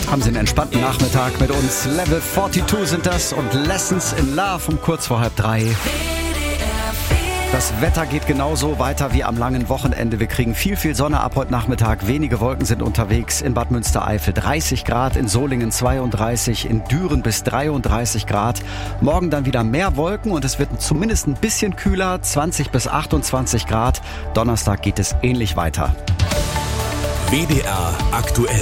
Haben Sie einen entspannten Nachmittag mit uns. Level 42 sind das und Lessons in Love um kurz vor 2:30. Das Wetter geht genauso weiter wie am langen Wochenende. Wir kriegen viel Sonne ab heute Nachmittag. Wenige Wolken sind unterwegs. In Bad Münstereifel 30 Grad, in Solingen 32, in Düren bis 33 Grad. Morgen dann wieder mehr Wolken und es wird zumindest ein bisschen kühler, 20 bis 28 Grad. Donnerstag geht es ähnlich weiter. WDR aktuell.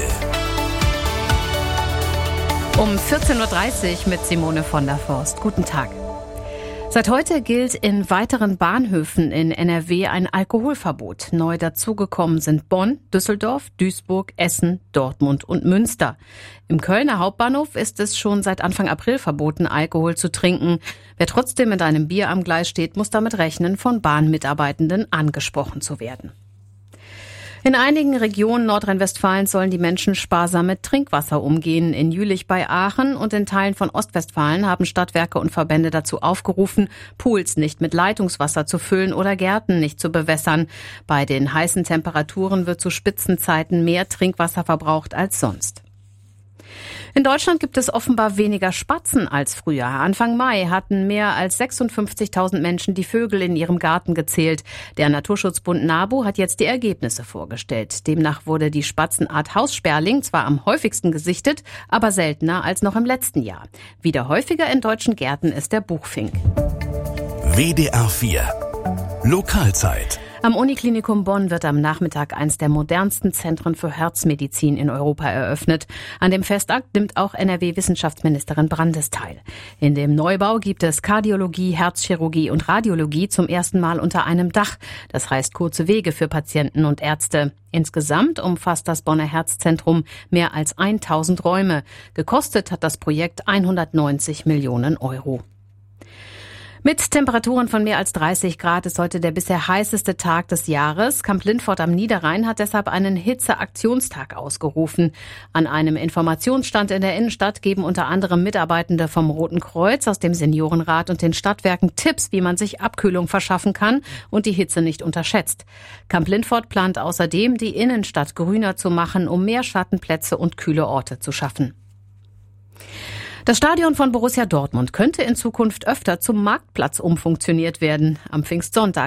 Um 14.30 Uhr mit Simone von der Forst. Guten Tag. Seit heute gilt in weiteren Bahnhöfen in NRW ein Alkoholverbot. Neu dazugekommen sind Bonn, Düsseldorf, Duisburg, Essen, Dortmund und Münster. Im Kölner Hauptbahnhof ist es schon seit Anfang April verboten, Alkohol zu trinken. Wer trotzdem mit einem Bier am Gleis steht, muss damit rechnen, von Bahnmitarbeitenden angesprochen zu werden. In einigen Regionen Nordrhein-Westfalens sollen die Menschen sparsam mit Trinkwasser umgehen. In Jülich bei Aachen und in Teilen von Ostwestfalen haben Stadtwerke und Verbände dazu aufgerufen, Pools nicht mit Leitungswasser zu füllen oder Gärten nicht zu bewässern. Bei den heißen Temperaturen wird zu Spitzenzeiten mehr Trinkwasser verbraucht als sonst. In Deutschland gibt es offenbar weniger Spatzen als früher. Anfang Mai hatten mehr als 56.000 Menschen die Vögel in ihrem Garten gezählt. Der Naturschutzbund NABU hat jetzt die Ergebnisse vorgestellt. Demnach wurde die Spatzenart Haussperling zwar am häufigsten gesichtet, aber seltener als noch im letzten Jahr. Wieder häufiger in deutschen Gärten ist der Buchfink. WDR 4 Lokalzeit. Am Uniklinikum Bonn wird am Nachmittag eines der modernsten Zentren für Herzmedizin in Europa eröffnet. An dem Festakt nimmt auch NRW-Wissenschaftsministerin Brandes teil. In dem Neubau gibt es Kardiologie, Herzchirurgie und Radiologie zum ersten Mal unter einem Dach. Das heißt kurze Wege für Patienten und Ärzte. Insgesamt umfasst das Bonner Herzzentrum mehr als 1000 Räume. Gekostet hat das Projekt 190 Millionen Euro. Mit Temperaturen von mehr als 30 Grad ist heute der bisher heißeste Tag des Jahres. Kamp-Lindfort am Niederrhein hat deshalb einen Hitzeaktionstag ausgerufen. An einem Informationsstand in der Innenstadt geben unter anderem Mitarbeitende vom Roten Kreuz, aus dem Seniorenrat und den Stadtwerken Tipps, wie man sich Abkühlung verschaffen kann und die Hitze nicht unterschätzt. Kamp-Lindfort plant außerdem, die Innenstadt grüner zu machen, um mehr Schattenplätze und kühle Orte zu schaffen. Das Stadion von Borussia Dortmund könnte in Zukunft öfter zum Marktplatz umfunktioniert werden. Am Pfingstsonntag